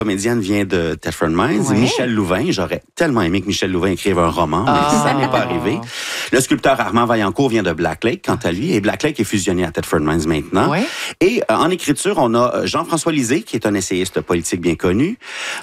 comédienne vient de Thetford Mines. Ouais. Michel Louvain, j'aurais tellement aimé que Michel Louvain écrive un roman, mais ça n'est pas arrivé. Le sculpteur Armand Vaillancourt vient de Black Lake, quant à lui, et Black Lake est fusionné à Thetford Mines maintenant. Ouais. Et en écriture, on a Jean-François Lisée, qui est un essayiste politique bien connu,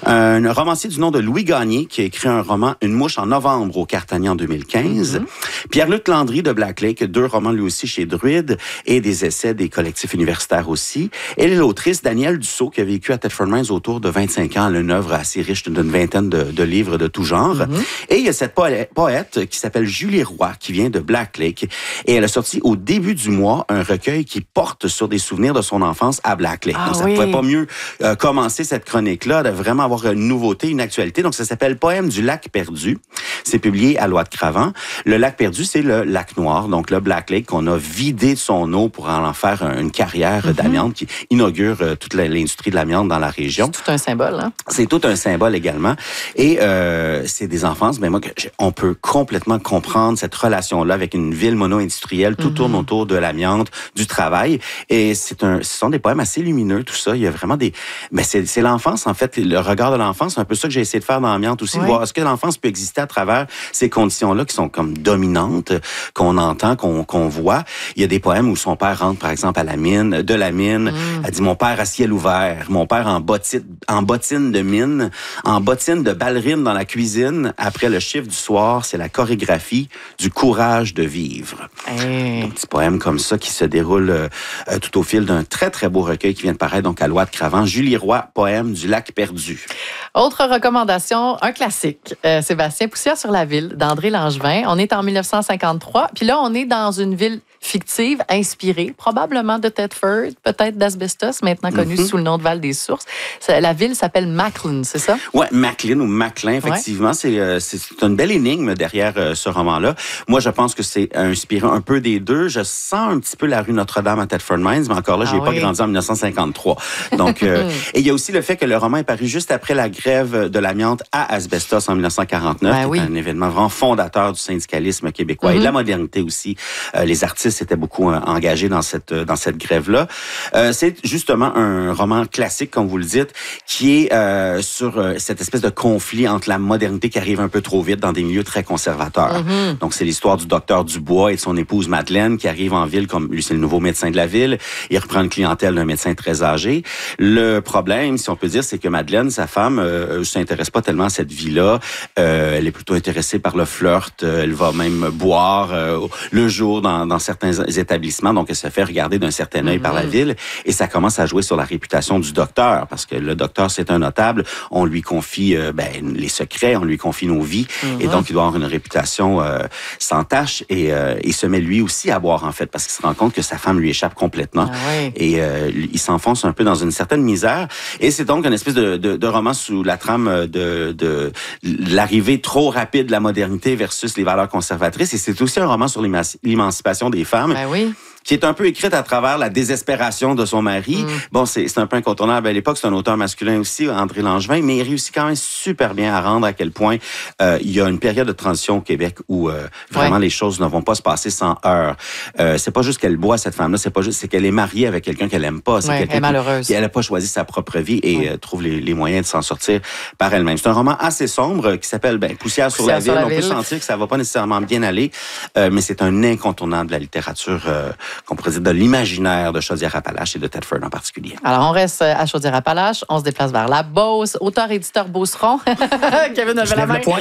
un romancier du nom de Louis Gagné, qui a écrit un roman Une mouche en novembre au Cartagnan en 2015. Pierre-Luc Landry de Black Lake, 2 romans lui aussi chez Druide, et des essais des collectifs universitaires aussi. Et l'autrice Danielle Dussault, qui a vécu à Thetford Mines autour de 25 ans, elle a une œuvre assez riche d'une vingtaine de livres de tout genre. Et il y a cette poète qui s'appelle Julie Roy, qui vient de Black Lake. Et elle a sorti au début du mois un recueil qui porte sur des souvenirs de son enfance à Black Lake. Donc, ça ne pouvait pas mieux commencer cette chronique-là, de vraiment avoir une nouveauté, une actualité. Donc, ça s'appelle Poème du lac perdu. C'est publié à Loi de Cravant. Le lac perdu, c'est le lac noir. Donc, le Black Lake qu'on a vidé de son eau pour en faire une carrière d'amiante qui inaugure toute l'industrie de l'amiante dans la région. C'est tout un symbole, hein? C'est tout un symbole également. Et c'est des enfances, mais moi, on peut complètement comprendre cette relation-là avec une ville mono-industrielle. Tout tourne autour de l'amiante, du travail. Et ce sont des poèmes assez lumineux, tout ça. Il y a vraiment des... Mais c'est l'enfance, en fait, le regard de l'enfance. C'est un peu ça que j'ai essayé de faire dans l'amiante aussi, de voir est-ce que l'enfance peut exister à travers ces conditions-là qui sont comme dominantes, qu'on entend, qu'on voit. Il y a des poèmes où son père rentre, par exemple, de la mine. Elle dit, mon père à ciel ouvert, mon père en bottine de mine, en bottine de ballerine dans la cuisine. Après le chiffre du soir, c'est la chorégraphie du courage de vivre. Hey. Un petit poème comme ça qui se déroule tout au fil d'un très, très beau recueil qui vient de paraître donc à Loi de Cravant. Julie Roy, Poème du lac perdu. Autre recommandation, un classique. Sébastien, Poussière sur la ville, d'André Langevin. On est en 1953. Puis là, on est dans une ville fictive, inspirée probablement de Thetford, peut-être d'Asbestos, maintenant connu sous le nom de Val-des-Sources. La ville s'appelle Macklin, c'est ça? Oui, Macklin ou Macklin, effectivement. Ouais. C'est une belle énigme derrière ce roman-là. Moi, je pense que c'est inspiré un peu des deux. Je sens un petit peu la rue Notre-Dame à Thetford Mines, mais encore là, j'ai pas grandi en 1953. Donc, et il y a aussi le fait que le roman est paru juste après la grève de l'amiante à Asbestos en 1949, qui est un événement vraiment fondateur du syndicalisme québécois et de la modernité aussi. Les artistes étaient beaucoup engagés dans cette grève-là. C'est justement un roman classique, comme vous le dites, qui est sur cette espèce de conflit entre la modernité qui arrive un peu trop vite dans des milieux très conservateurs. Donc, c'est l'histoire du docteur Dubois et de son épouse Madeleine qui arrive en ville, comme lui, c'est le nouveau médecin de la ville. Il reprend une clientèle d'un médecin très âgé. Le problème, si on peut dire, c'est que Madeleine, sa femme, s'intéresse pas tellement à cette vie-là. Elle est plutôt intéressée par le flirt. Elle va même boire le jour dans certains établissements. Donc, elle se fait regarder d'un certain œil par la ville. Et ça commence à jouer sur la réputation du docteur, parce que le docteur, c'est un notable. On lui confie les secrets, on lui confie nos vies. Et donc, il doit avoir une réputation sans tache. Et il se met lui aussi à boire, en fait, parce qu'il se rend compte que sa femme lui échappe complètement. Et il s'enfonce un peu dans une certaine misère. Et c'est donc une espèce de roman sous la trame de l'arrivée trop rapide de la modernité versus les valeurs conservatrices. Et c'est aussi un roman sur l'émancipation des femmes. Qui est un peu écrite à travers la désespération de son mari. Bon, c'est un peu incontournable à l'époque. C'est un auteur masculin aussi, André Langevin, mais il réussit quand même super bien à rendre à quel point il y a une période de transition au Québec où vraiment les choses ne vont pas se passer sans heurts. C'est pas juste qu'elle boit, cette femme-là, c'est qu'elle est mariée avec quelqu'un qu'elle aime pas. C'est quelqu'un elle est malheureuse. Elle n'a pas choisi sa propre vie et trouve les moyens de s'en sortir par elle-même. C'est un roman assez sombre qui s'appelle Poussière sur la ville. On peut sentir que ça va pas nécessairement bien aller, mais c'est un incontournable de la littérature qu'on pourrait dire de l'imaginaire de Chaudière-Appalaches et de Thetford en particulier. Alors, on reste à Chaudière-Appalaches, on se déplace vers la Beauce, auteur-éditeur Beauceron. Kevin lève la main.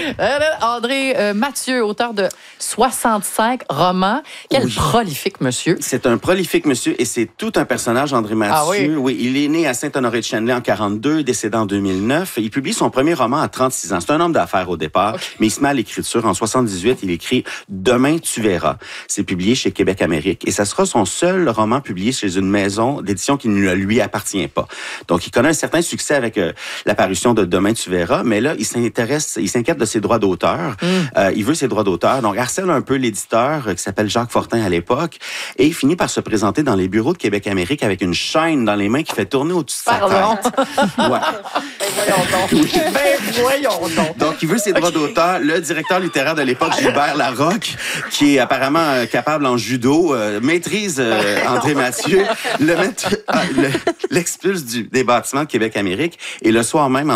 André Mathieu, auteur de 65 romans. Quel prolifique monsieur. C'est un prolifique monsieur et c'est tout un personnage, André Mathieu. Oui, il est né à Saint-Honoré-de-Chênelet en 42, décédé en 2009. Il publie son premier roman à 36 ans. C'est un homme d'affaires au départ, mais il se met à l'écriture. En 78, il écrit Demain, tu verras. C'est publié chez Québec-Amérique et ça sera son seul roman publié chez une maison d'édition qui ne lui appartient pas. Donc, il connaît un certain succès avec l'apparition de Demain, tu verras, mais là, il s'inquiète de ses droits d'auteur. Il veut ses droits d'auteur. Donc, harcèle un peu l'éditeur qui s'appelle Jacques Fortin à l'époque et il finit par se présenter dans les bureaux de Québec-Amérique avec une chaîne dans les mains qui fait tourner au-dessus de sa tête. Voyons donc. Donc, il veut ses droits d'auteur. Le directeur littéraire de l'époque, Gilbert Larocque, qui est apparemment capable en judo, maîtrise André Mathieu, l'expulse des bâtiments de Québec-Amérique et le soir même,